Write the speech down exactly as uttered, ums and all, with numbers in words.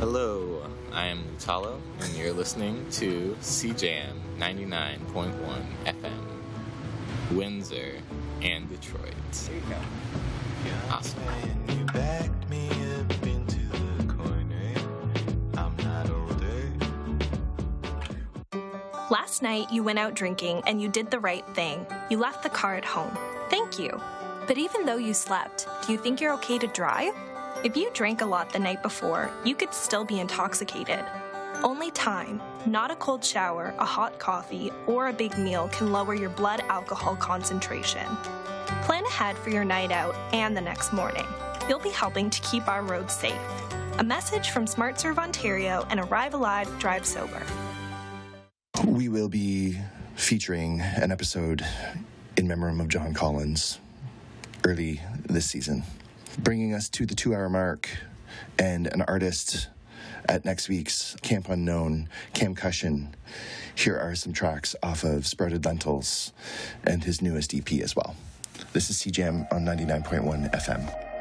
Hello, I am Lutalo, and you're listening to C J M ninety-nine point one F M, Windsor and Detroit. There you go. Awesome. You backed me up into the corner. I'm not older. Last night, you went out drinking and you did the right thing. You left the car at home. Thank you. But even though you slept, do you think you're okay to drive? If you drank a lot the night before, you could still be intoxicated. Only time, not a cold shower, a hot coffee, or a big meal can lower your blood alcohol concentration. Plan ahead for your night out and the next morning. You'll be helping to keep our roads safe. A message from SmartServe Ontario and Arrive Alive, Drive Sober. We will be featuring an episode in memoriam of John Collins early this season, bringing us to the two-hour mark, and an artist at next week's Camp Unknown, Cam Cushion. Here are some tracks off of Sprouted Lentils and his newest E P as well. This is C J M on ninety-nine point one F M.